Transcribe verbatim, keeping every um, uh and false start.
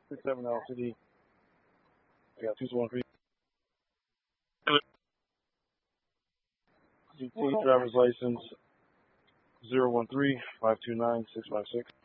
six seven L C D. I got two one three. G T driver's license zero one three five two nine six five six.